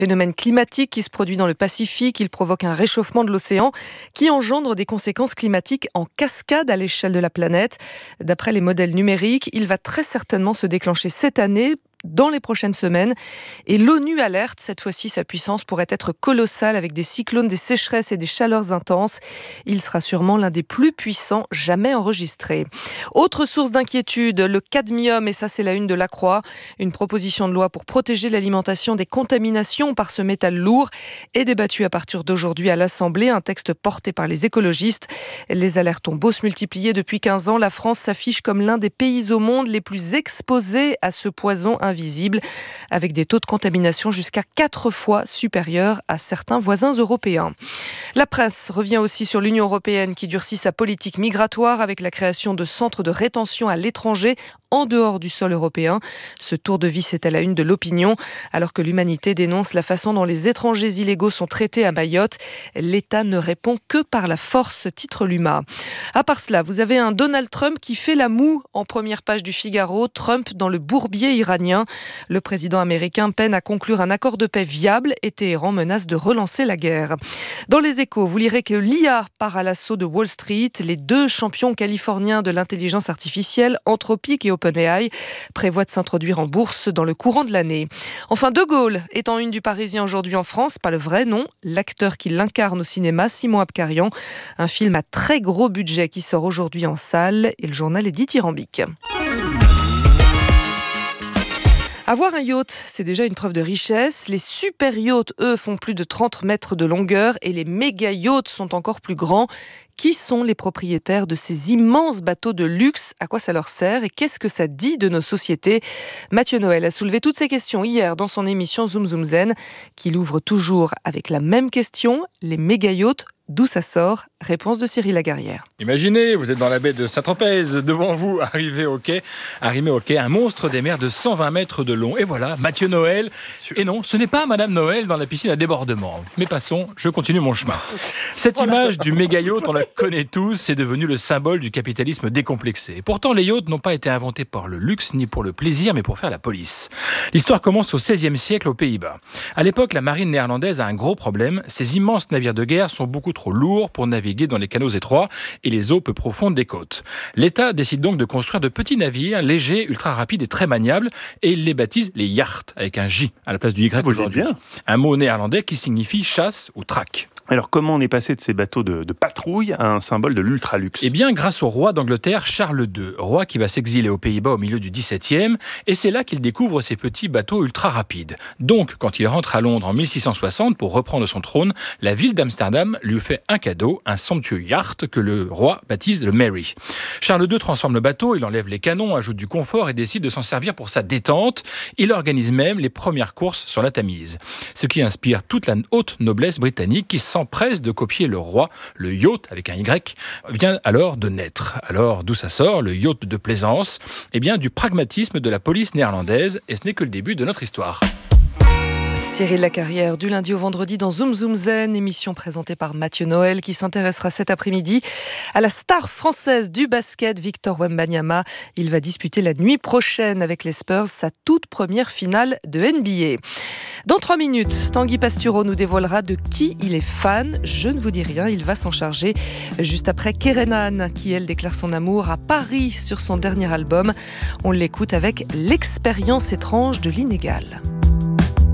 Phénomène climatique qui se produit dans le Pacifique, il provoque un réchauffement de l'océan qui engendre des conséquences climatiques en cascade à l'échelle de la planète. D'après les modèles numériques, il va très certainement se déclencher cette année, dans les prochaines semaines. Et l'ONU alerte, cette fois-ci, sa puissance pourrait être colossale avec des cyclones, des sécheresses et des chaleurs intenses. Il sera sûrement l'un des plus puissants jamais enregistrés. Autre source d'inquiétude, le cadmium, et ça c'est la une de La Croix. Une proposition de loi pour protéger l'alimentation des contaminations par ce métal lourd est débattue à partir d'aujourd'hui à l'Assemblée, un texte porté par les écologistes. Les alertes ont beau se multiplier depuis 15 ans, la France s'affiche comme l'un des pays au monde les plus exposés à ce poison invisible, avec des taux de contamination jusqu'à 4 fois supérieurs à certains voisins européens. La presse revient aussi sur l'Union européenne qui durcit sa politique migratoire avec la création de centres de rétention à l'étranger en dehors du sol européen. Ce tour de vis est à la une de l'opinion, alors que l'humanité dénonce la façon dont les étrangers illégaux sont traités à Mayotte. L'État ne répond que par la force, titre l'UMA. À part cela, vous avez un Donald Trump qui fait la moue en première page du Figaro. Trump dans le bourbier iranien. Le président américain peine à conclure un accord de paix viable et Téhéran menace de relancer la guerre. Dans les Échos, vous lirez que l'IA part à l'assaut de Wall Street. Les deux champions californiens de l'intelligence artificielle, Anthropic et OpenAI, prévoient de s'introduire en bourse dans le courant de l'année. Enfin, De Gaulle est en une du Parisien aujourd'hui en France, pas le vrai nom, l'acteur qui l'incarne au cinéma, Simon Abkarian. Un film à très gros budget qui sort aujourd'hui en salle et le journal est dithyrambique. Avoir un yacht, c'est déjà une preuve de richesse. Les super yachts, eux, font plus de 30 mètres de longueur et les méga yachts sont encore plus grands. Qui sont les propriétaires de ces immenses bateaux de luxe? À quoi ça leur sert? Et qu'est-ce que ça dit de nos sociétés? Mathieu Noël a soulevé toutes ces questions hier dans son émission Zoom Zoom Zen, qu'il ouvre toujours avec la même question, les méga yachts. D'où ça sort? Réponse de Cyril Lagarrière. Imaginez, vous êtes dans la baie de Saint-Tropez, devant vous, arrimé au quai, un monstre des mers de 120 mètres de long. Et voilà, Mathieu Noël. Et non, ce n'est pas Madame Noël dans la piscine à débordement. Mais passons, je continue mon chemin. Cette image du méga yacht, on la connaît tous, c'est devenu le symbole du capitalisme décomplexé. Et pourtant, les yachts n'ont pas été inventés pour le luxe ni pour le plaisir, mais pour faire la police. L'histoire commence au XVIe siècle aux Pays-Bas. À l'époque, la marine néerlandaise a un gros problème. Ces immenses navires de guerre sont beaucoup trop lourds pour naviguer dans les canaux étroits et les eaux peu profondes des côtes. L'État décide donc de construire de petits navires légers, ultra rapides et très maniables, et il les baptise les yachts, avec un J à la place du Y aujourd'hui. Un mot néerlandais qui signifie chasse ou traque. Alors comment on est passé de ces bateaux de patrouille à un symbole de l'ultra-luxe? Eh bien, grâce au roi d'Angleterre, Charles II, roi qui va s'exiler aux Pays-Bas au milieu du XVIIe, et c'est là qu'il découvre ces petits bateaux ultra rapides. Donc, quand il rentre à Londres en 1660 pour reprendre son trône, la ville d'Amsterdam lui fait un cadeau, un somptueux yacht que le roi baptise le Mary. Charles II transforme le bateau, il enlève les canons, ajoute du confort et décide de s'en servir pour sa détente. Il organise même les premières courses sur la Tamise. Ce qui inspire toute la haute noblesse britannique qui s'empresse de copier le roi. Le yacht, avec un Y, vient alors de naître. Alors, d'où ça sort, le yacht de plaisance? Eh bien, du pragmatisme de la police néerlandaise, et ce n'est que le début de notre histoire. Cyril Lagarrière, du lundi au vendredi dans Zoom Zoom Zen, émission présentée par Mathieu Noël qui s'intéressera cet après-midi à la star française du basket, Victor Wembanyama. Il va disputer la nuit prochaine avec les Spurs sa toute première finale de NBA. Dans 3 minutes, Tanguy Pastureau nous dévoilera de qui il est fan. Je ne vous dis rien, il va s'en charger juste après Kerenan, qui elle déclare son amour à Paris sur son dernier album. On l'écoute avec l'expérience étrange de l'inégal.